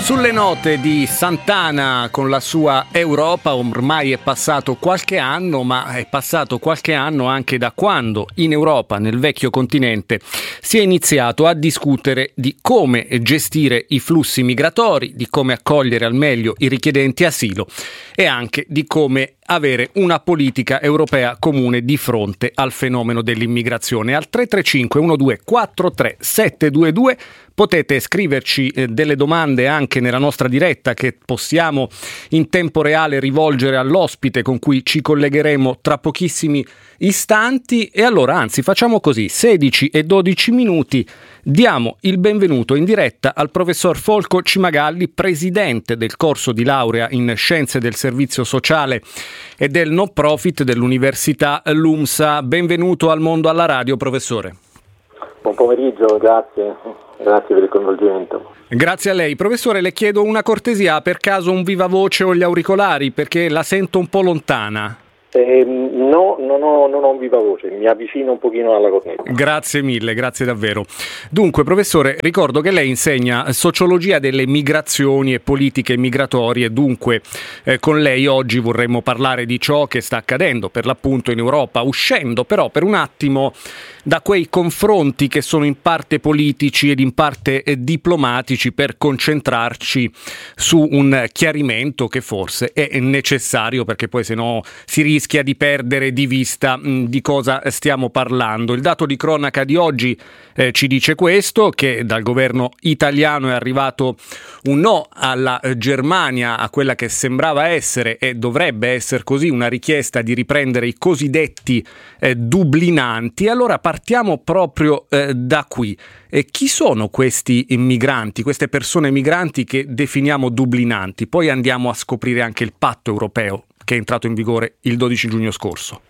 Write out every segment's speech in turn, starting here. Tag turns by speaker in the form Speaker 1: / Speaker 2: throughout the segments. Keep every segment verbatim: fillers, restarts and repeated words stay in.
Speaker 1: Sulle note di Sant'Ana con la sua Europa ormai è passato qualche anno, ma è passato qualche anno anche da quando in Europa, nel vecchio continente, si è iniziato a discutere di come gestire i flussi migratori, di come accogliere al meglio i richiedenti asilo e anche di come avere una politica europea comune di fronte al fenomeno dell'immigrazione. Al tre tre cinque uno due quattro tre sette due due potete scriverci eh, delle domande anche nella nostra diretta che possiamo in tempo reale rivolgere all'ospite con cui ci collegheremo tra pochissimi istanti. E allora, anzi, facciamo così: sedici e dodici minuti, diamo il benvenuto in diretta al professor Folco Cimagalli, presidente del corso di laurea in Scienze del Servizio Sociale e del no profit dell'Università LUMSA. Benvenuto al Mondo alla Radio, professore.
Speaker 2: Buon pomeriggio, grazie. Grazie per il coinvolgimento.
Speaker 1: Grazie a lei. Professore, le chiedo una cortesia, per caso un viva voce o gli auricolari, perché la sento un po' lontana.
Speaker 2: Eh, no, non ho, non ho un viva voce, mi avvicino un pochino alla cornetta.
Speaker 1: Grazie mille, grazie davvero. Dunque, professore, ricordo che lei insegna sociologia delle migrazioni e politiche migratorie, dunque eh, con lei oggi vorremmo parlare di ciò che sta accadendo per l'appunto in Europa, uscendo però per un attimo da quei confronti che sono in parte politici ed in parte eh, diplomatici, per concentrarci su un chiarimento che forse è necessario, perché poi se no si rischia di perdere di vista mh, di cosa stiamo parlando. Il dato di cronaca di oggi eh, ci dice questo, che dal governo italiano è arrivato un no alla eh, Germania, a quella che sembrava essere e dovrebbe essere così una richiesta di riprendere i cosiddetti eh, dublinanti. Allora partiamo proprio eh, da qui. E chi sono questi migranti, queste persone migranti che definiamo dublinanti? Poi andiamo a scoprire anche il patto europeo che è entrato in vigore il dodici giugno scorso.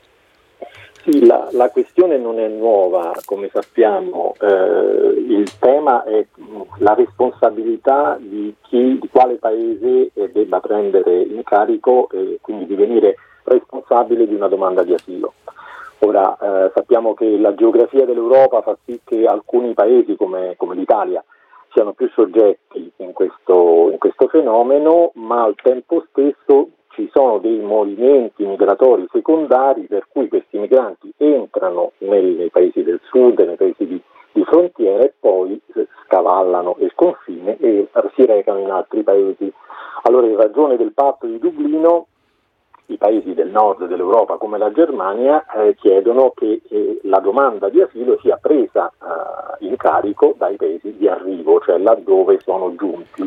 Speaker 2: Sì, la, la questione non è nuova, come sappiamo. Eh, il tema è la responsabilità di chi, di quale paese eh, debba prendere in carico e quindi divenire responsabile di una domanda di asilo. Ora eh, sappiamo che la geografia dell'Europa fa sì che alcuni paesi come, come l'Italia siano più soggetti in questo, in questo fenomeno, ma al tempo stesso ci sono dei movimenti migratori secondari per cui questi migranti entrano nei, nei paesi del sud, nei paesi di, di frontiera e poi scavallano il confine e si recano in altri paesi. Allora, in ragione del patto di Dublino, i paesi del nord dell'Europa come la Germania eh, chiedono che eh, la domanda di asilo sia presa eh, in carico dai paesi di arrivo, cioè laddove sono giunti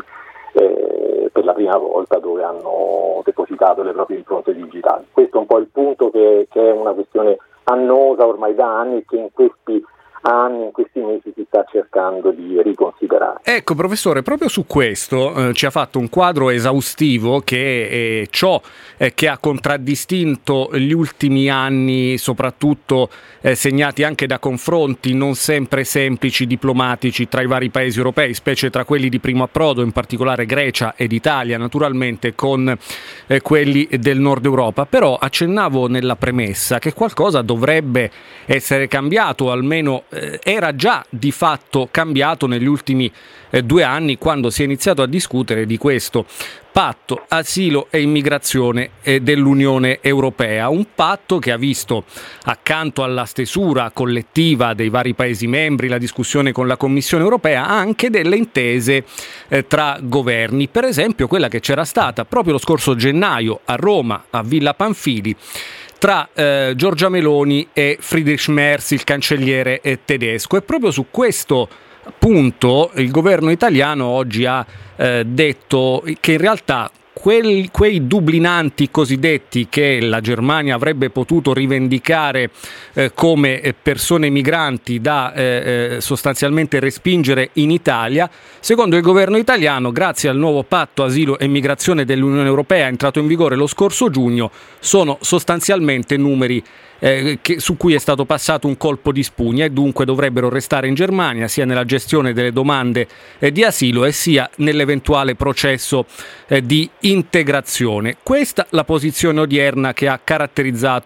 Speaker 2: eh, per la prima volta, dove hanno depositato le proprie impronte digitali. Questo è un po' il punto che, che è una questione annosa ormai da anni e che in questi anni, in questi mesi si sta cercando di riconsiderare.
Speaker 1: Ecco, professore, proprio su questo eh, ci ha fatto un quadro esaustivo che è ciò eh, che ha contraddistinto gli ultimi anni, soprattutto eh, segnati anche da confronti non sempre semplici diplomatici tra i vari paesi europei, specie tra quelli di primo approdo, in particolare Grecia ed Italia, naturalmente con eh, quelli del nord Europa. Però accennavo nella premessa che qualcosa dovrebbe essere cambiato, almeno era già di fatto cambiato negli ultimi eh, due anni, quando si è iniziato a discutere di questo patto asilo e immigrazione eh, dell'Unione Europea, un patto che ha visto, accanto alla stesura collettiva dei vari Paesi membri, la discussione con la Commissione Europea, anche delle intese eh, tra governi, per esempio quella che c'era stata proprio lo scorso gennaio a Roma, a Villa Pamphili, tra eh, Giorgia Meloni e Friedrich Merz, il cancelliere eh, tedesco. E proprio su questo punto il governo italiano oggi ha eh, detto che in realtà quel, quei dublinanti cosiddetti che la Germania avrebbe potuto rivendicare eh, come persone migranti da eh, eh, sostanzialmente respingere in Italia, secondo il governo italiano, grazie al nuovo patto asilo e migrazione dell'Unione Europea entrato in vigore lo scorso giugno, sono sostanzialmente numeri Eh, che, su cui è stato passato un colpo di spugna, e dunque dovrebbero restare in Germania sia nella gestione delle domande eh, di asilo e sia nell'eventuale processo eh, di integrazione. Questa la posizione odierna che ha caratterizzato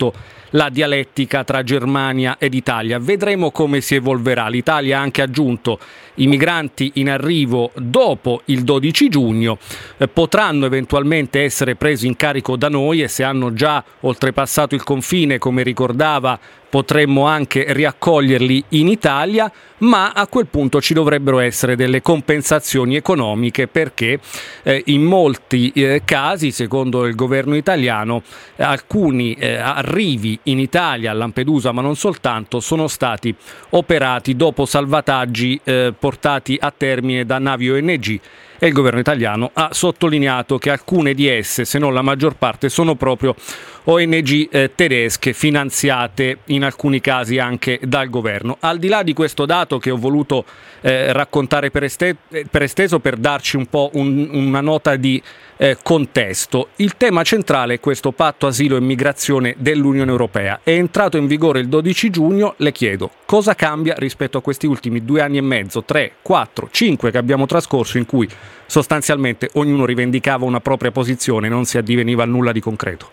Speaker 1: la dialettica tra Germania ed Italia. Vedremo come si evolverà. L'Italia ha anche aggiunto i migranti in arrivo dopo il dodici giugno, eh, potranno eventualmente essere presi in carico da noi e se hanno già oltrepassato il confine, come ricordava, potremmo anche riaccoglierli in Italia, ma a quel punto ci dovrebbero essere delle compensazioni economiche perché eh, in molti eh, casi, secondo il governo italiano, alcuni eh, arrivi in Italia, a Lampedusa ma non soltanto, sono stati operati dopo salvataggi eh, portati a termine da navi O N G. E il governo italiano ha sottolineato che alcune di esse, se non la maggior parte, sono proprio O N G eh, tedesche, finanziate in alcuni casi anche dal governo. Al di là di questo dato che ho voluto eh, raccontare per, este- per esteso per darci un po' un, una nota di eh, contesto, il tema centrale è questo patto asilo e migrazione dell'Unione Europea. È entrato in vigore il dodici giugno, le chiedo cosa cambia rispetto a questi ultimi due anni e mezzo, tre, quattro, cinque che abbiamo trascorso in cui sostanzialmente ognuno rivendicava una propria posizione e non si addiveniva a nulla di concreto.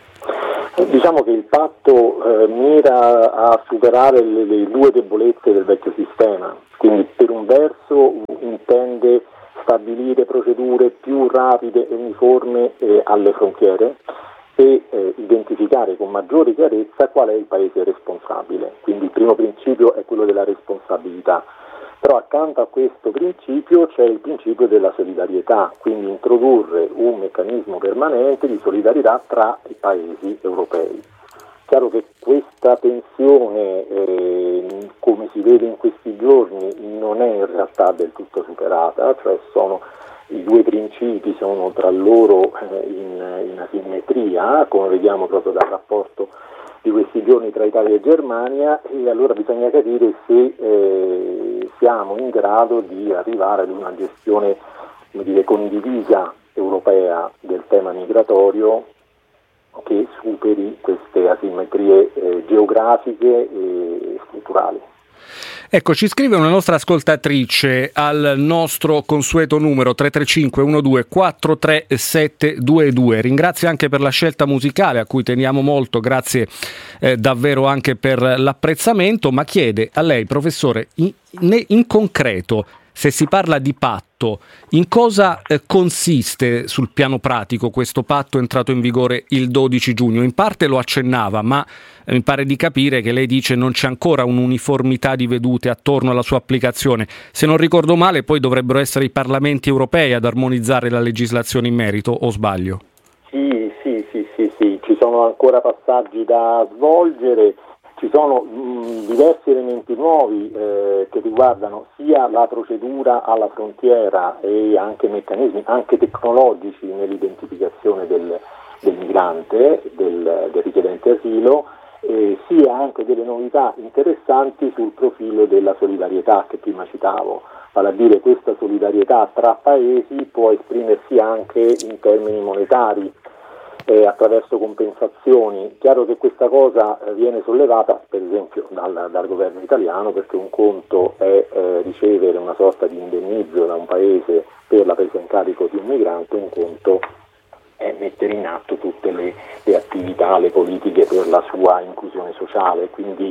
Speaker 2: Diciamo che il patto eh, mira a superare le, le due debolezze del vecchio sistema, quindi per un verso intende stabilire procedure più rapide e uniformi eh, alle frontiere e eh, identificare con maggiore chiarezza qual è il paese responsabile, quindi il primo principio è quello della responsabilità. Però accanto a questo principio c'è il principio della solidarietà, quindi introdurre un meccanismo permanente di solidarietà tra i paesi europei. Chiaro che questa tensione, eh, come si vede in questi giorni, non è in realtà del tutto superata, cioè sono, i due principi sono tra loro eh, in, in asimmetria, come vediamo proprio dal rapporto di questi giorni tra Italia e Germania, e allora bisogna capire se eh, siamo in grado di arrivare ad una gestione, come dire, condivisa europea del tema migratorio che superi queste asimmetrie eh, geografiche e strutturali.
Speaker 1: Ecco, ci scrive una nostra ascoltatrice al nostro consueto numero tre tre cinque uno due quattro tre sette due due. Ringrazio anche per la scelta musicale a cui teniamo molto, grazie eh, davvero anche per l'apprezzamento, ma chiede a lei, professore, in, in concreto, se si parla di patto, in cosa eh, consiste sul piano pratico questo patto entrato in vigore il dodici giugno? In parte lo accennava, ma eh, mi pare di capire che lei dice non c'è ancora un'uniformità di vedute attorno alla sua applicazione. Se non ricordo male, poi dovrebbero essere i parlamenti europei ad armonizzare la legislazione in merito, o sbaglio?
Speaker 2: Sì, sì, sì, sì, sì. Ci sono ancora passaggi da svolgere. Ci sono mh, diversi elementi nuovi eh, che riguardano sia la procedura alla frontiera e anche meccanismi, anche tecnologici nell'identificazione del, del migrante, del, del richiedente asilo, eh, sia anche delle novità interessanti sul profilo della solidarietà che prima citavo. Vale a dire, questa solidarietà tra paesi può esprimersi anche in termini monetari, Eh, attraverso compensazioni. Chiaro che questa cosa eh, viene sollevata per esempio dal, dal governo italiano, perché un conto è eh, ricevere una sorta di indennizzo da un paese per la presa in carico di un migrante, un conto è mettere in atto tutte le, le attività, le politiche per la sua inclusione sociale, quindi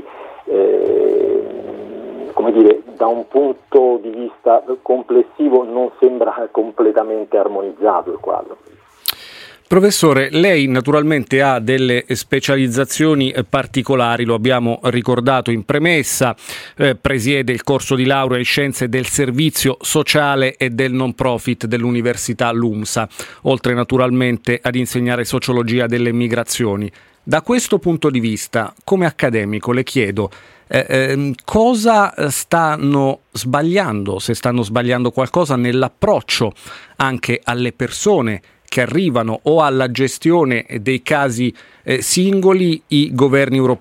Speaker 2: eh, come dire, da un punto di vista complessivo non sembra completamente armonizzato il quadro.
Speaker 1: Professore, lei naturalmente ha delle specializzazioni particolari, lo abbiamo ricordato in premessa, eh, presiede il corso di laurea in scienze del servizio sociale e del non profit dell'Università LUMSA, oltre naturalmente ad insegnare sociologia delle migrazioni. Da questo punto di vista, come accademico, le chiedo eh, eh, cosa stanno sbagliando, se stanno sbagliando qualcosa nell'approccio anche alle persone che arrivano o alla gestione dei casi eh, singoli i governi europei.